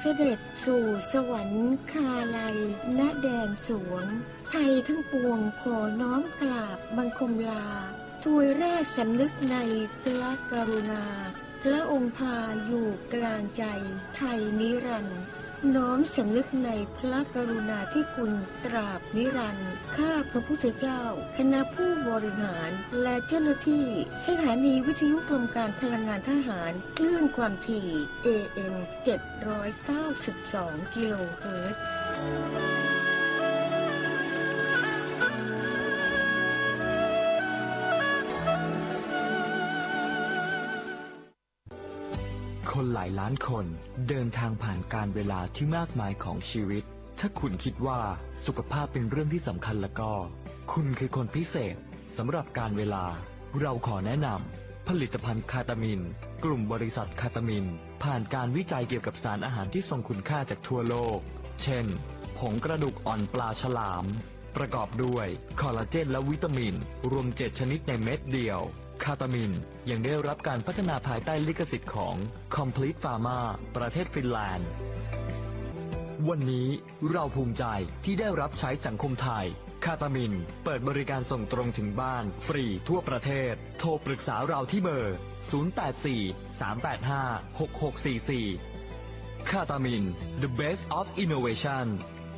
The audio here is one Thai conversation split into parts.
ด็จสู่สวรรคาลัยณแดนสวงไทยทั้งปวงขอน้อมกราบบังคมลาถวายราชสำนึกในพระกรุณาพระองค์พาอยู่กลางใจไทยนิรันดร์น้อมสำนึกในพระกรุณาที่คุณตราบนิรันดร์ข้าพระพุทธเจ้าคณะผู้บริหารและเจ้าหน้าที่สถานีวิทยุกรมการพลังงานทหารคลื่นความถี่ AM 792 กิโลเฮิรตซ์คนหลายล้านคนเดินทางผ่านการเวลาที่มากมายของชีวิตถ้าคุณคิดว่าสุขภาพเป็นเรื่องที่สำคัญแล้วก็คุณคือคนพิเศษสำหรับการเวลาเราขอแนะนำผลิตภัณฑ์คาตามินกลุ่มบริษัทคาตามินผ่านการวิจัยเกี่ยวกับสารอาหารที่ทรงคุณค่าจากทั่วโลกเช่นผงกระดูกอ่อนปลาฉลามประกอบด้วยคอลลาเจนและวิตามินรวม7ชนิดในเม็ดเดียวคาตามินยังได้รับการพัฒนาภายใต้ลิขสิทธิ์ของ Complete Pharma ประเทศฟินแลนด์วันนี้เราภูมิใจที่ได้รับใช้สังคมไทยคาตามินเปิดบริการส่งตรงถึงบ้านฟรีทั่วประเทศโทรปรึกษาเราที่เบอร์ 084-385-6644 คาตามิน The Best of Innovation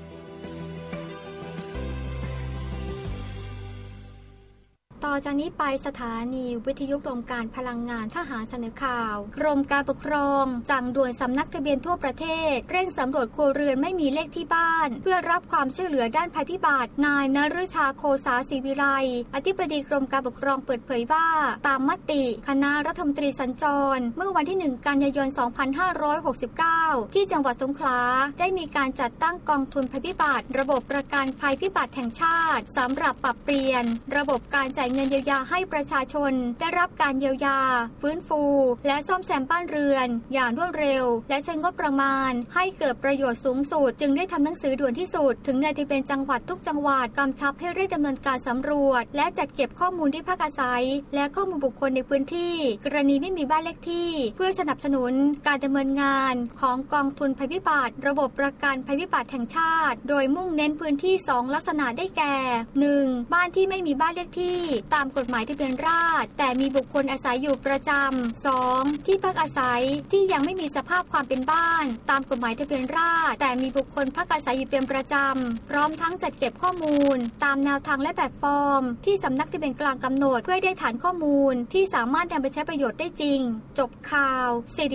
ต่อจากนี้ไปสถานีวิทยุกรมการพลังงานทหารเสนอข่าวกรมการปกครองสั่งด่วนสำนักทะเบียนทั่วประเทศเร่งสำรวจครัวเรือนไม่มีเลขที่บ้านเพื่อรับความช่วยเหลือด้านภัยพิบัตินายนฤชาโคสาศรีวิไลอธิบดีกรมการปกครองเปิดเผยว่าตามมติคณะรัฐมนตรีสัญจรเมื่อวันที่1กันยายน2569ที่จังหวัดสงขลาได้มีการจัดตั้งกองทุนภัยพิบัติระบบประกันภัยพิบัติแห่งชาติสำหรับปรับเปลี่ยนระบบการจ่ายเงินเยียวยาให้ประชาชนได้รับการเยียวยาฟื้นฟูและซ่อมแซมบ้านเรือนอย่างรวดเร็วและใช้งบประมาณให้เกิดประโยชน์สูงสุดจึงได้ทำหนังสือด่วนที่สุดถึงนายทะเบียนจังหวัดทุกจังหวัดกำชับให้เร่งดำเนินการสำรวจและจัดเก็บข้อมูลที่พักอาศัยและข้อมูลบุคคลในพื้นที่กรณีไม่มีบ้านเลขที่เพื่อสนับสนุนการดำเนินงานของกองทุนภัยพิบัติระบบประกันภัยพิบัติแห่งชาติโดยมุ่งเน้นพื้นที่2ลักษณะได้แก่ 1. บ้านที่ไม่มีบ้านเลขที่ตามกฎหมายทะเบียนราษฎร์แต่มีบุคคลอาศัยอยู่ประจำ 2. ที่พักอาศัยที่ยังไม่มีสภาพความเป็นบ้านตามกฎหมายทะเบียนราษฎร์แต่มีบุคคลพักอาศัยอยู่เป็นประจำพร้อมทั้งจัดเก็บข้อมูลตามแนวทางและแบบฟอร์มที่สำนักทะเบียนกลางกำหนดเพื่อได้ฐานข้อมูลที่สามารถนำไปใช้ประโยชน์ได้จริงจบข่าว